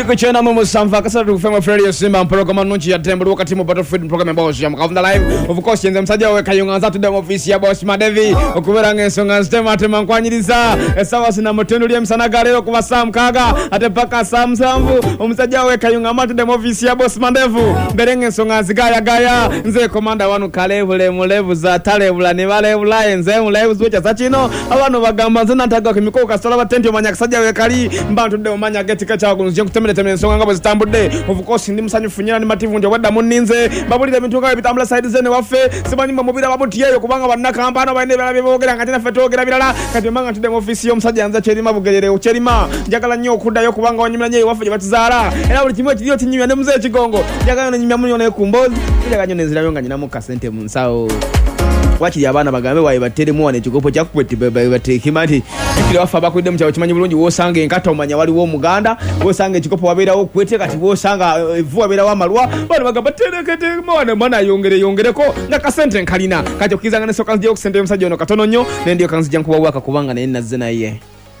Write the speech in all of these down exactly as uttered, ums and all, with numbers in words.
kuchena mumu samfa kasatu kufema Fredio Simba mporoka manunchi ya tembo wakati mu Battlefield program ya boss ya mkavunda live of course yenze msaja we kayunga za tudemo office ya boss Madevi okubera ngesonga stema ate mankwanyiriza esawa sina mutendo lya msanaga leo kuba Sam Kaga ate paka Sam Samvu omsaja we kayunga matu demo office ya boss Madevu berenge nsonga zigaya gaya nze komanda wanu kalevule mulevu za talevula ne balevula enze mulevu zocha zachino abantu bagamba nzana taga kimiko kasola batenti omanya kasaja we kali mbantu de omanya getika cha kunje kutemele temele nsonga ngabo zitambude of course ndi musanyu funyira ni mativu nje wadda muninze babulira bintu nga bitambula side zene wafe sibanyima mubira babutiyeyo kubanga banakamba ano bayine bala bibogera ngati nafe togera bilala kati manga tudde mu office yo musajja anza cherima bugerere ucherima njagala nnyo okudayo kubanga wanyimira nyewe wafe batizara era buli kimwe kiriyo tinyimya ne muzee kigongo njagala no nyimya munyo ne kumbozi njagala nyo nezira yonga nyina mu kasente mu nsao wakiri abana bagambe waye bateremu wane kikopo kyakukweti batekimati kile wafa bakwide mu cyawo kimanyi bulungi wosanga enkata omanya wali wo muganda wosanga ekikopo wabera wo kwete kati wosanga evu wabera wa malwa bano bagamba terekete mwana mwana yongere yongereko nga kasente nkalina kati okizanga ne soka nje okusente musajja ono katono nnyo nendiyo kanzija nkuba waka kubanga ne nazze naye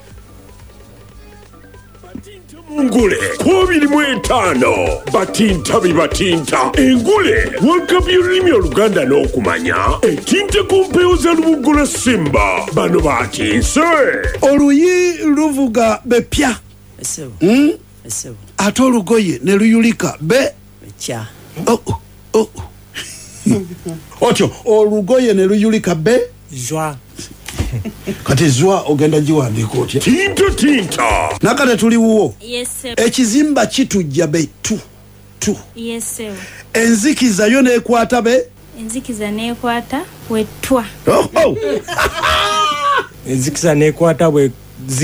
Ngule kubiri mwetano batinta bibatinta engule wakabyo limi oluganda n'okumanya etinta kumpeuza lubugula Simba bano batinse oluyi luvuga bepya esebu mm? esebu ate olugoye ne luyulika be cha oh oh otyo olugoye ne luyulika be joie kati zwa ogenda jiwandiko otya tinta tinta nakale tuli wuwo yes sir ekizimba kitujja be tu tu yes sir enzikiza yo nekwata be enzikiza nekwata wetwa oh, oh. enzikiza nekwata bwe